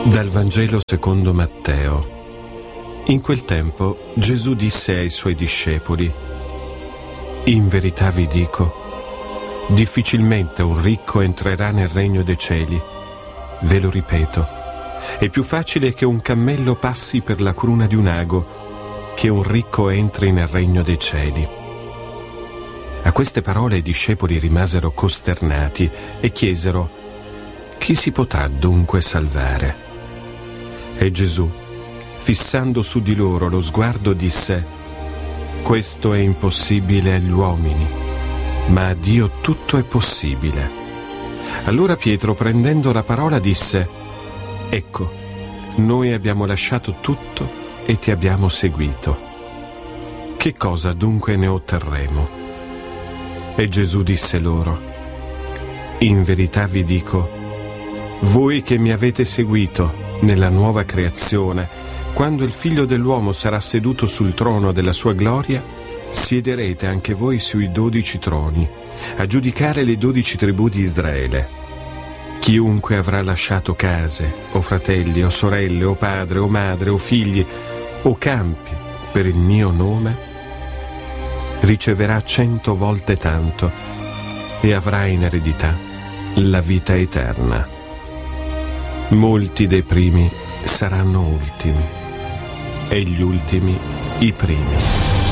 Dal Vangelo secondo Matteo. In quel tempo Gesù disse ai suoi discepoli: In verità vi dico, difficilmente un ricco entrerà nel regno dei cieli. Ve lo ripeto, è più facile che un cammello passi per la cruna di un ago che un ricco entri nel regno dei cieli. A queste parole i discepoli rimasero costernati e chiesero: Chi si potrà dunque salvare? E Gesù, fissando su di loro lo sguardo, disse: Questo è impossibile agli uomini, ma a Dio tutto è possibile. Allora Pietro, prendendo la parola, disse: Ecco, noi abbiamo lasciato tutto e ti abbiamo seguito. Che cosa dunque ne otterremo? E Gesù disse loro: In verità vi dico, voi che mi avete seguito nella nuova creazione, quando il Figlio dell'uomo sarà seduto sul trono della sua gloria, siederete anche voi sui 12 troni, a giudicare le 12 tribù di Israele. Chiunque avrà lasciato case, o fratelli, o sorelle, o padre, o madre, o figli, o campi, per il mio nome, riceverà 100 volte tanto e avrà in eredità la vita eterna. Molti dei primi saranno ultimi e gli ultimi i primi.